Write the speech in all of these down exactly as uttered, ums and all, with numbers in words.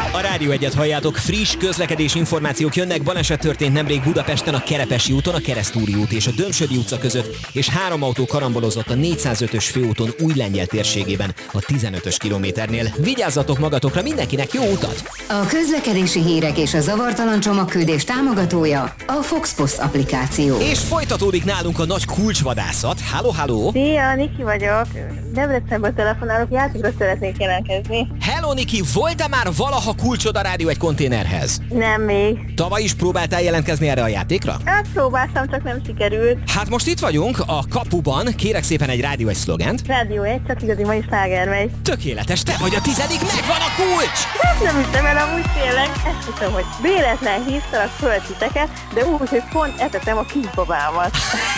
A Rádió Egyet halljátok, friss közlekedési információk jönnek. Baleset történt nemrég Budapesten a Kerepesi úton, a Keresztúri út és a Dömsödi utca között, és három autó karambolozott a négyszázötös főúton Újlengyel térségében a tizenötös kilométernél. Vigyázzatok magatokra, mindenkinek jó utat! A közlekedési hírek és a zavartalan csomagküldés támogatója a Fox Post applikáció. És folytatódik nálunk a nagy kulcsvadászat. Halló, halló! Szia, Niki vagyok. Debrecenből telefonálok, játékra szeretnék jelentkezni. Hello, Niki! Volt-e már valaha kulcsod a Rádió egy konténerhez? Nem még. Tavaly is próbáltál jelentkezni erre a játékra? Hát próbáltam, csak nem sikerült. Hát most itt vagyunk, a kapuban. Kérek szépen egy Rádió egy szlogent. Rádió egy, csak igazi mai sláger megy. Tökéletes, te vagy a tizedik, megvan a kulcs! Hát nem hiszem el amúgy tényleg. Ezt hiszem, hogy véletlen hívtalak föl titeket, de úgy, hogy pont etetem a kisbabámat.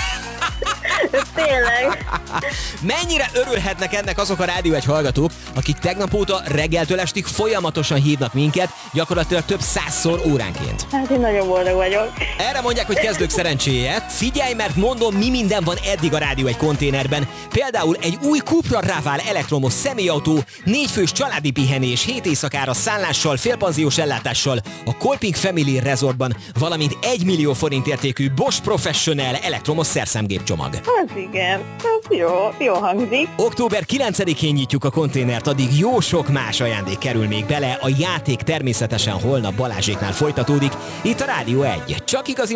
Tényleg. Mennyire örülhetnek ennek azok a Rádió egy hallgatók, akik tegnap óta reggeltől estig folyamatosan hívnak minket, gyakorlatilag több százszor óránként. Hát én nagyon boldog vagyok. Erre mondják, hogy kezdők szerencséje. Figyelj, mert mondom, mi minden van eddig a Rádió egy konténerben. Például egy új Cupra Raval elektromos személyautó, négyfős családi pihenés, hét éjszakára szállással, félpanziós ellátással a Kolping Family Resortban, valamint egy millió forint értékű Bosch Professional elektromos szerszámgépcsomag. Az igen, az jó, jó hangzik. október kilencedikén nyitjuk a konténert, addig jó sok más ajándék kerül még bele, a játék természetesen holnap Balázséknál folytatódik, itt a Rádió egy. Csak igazi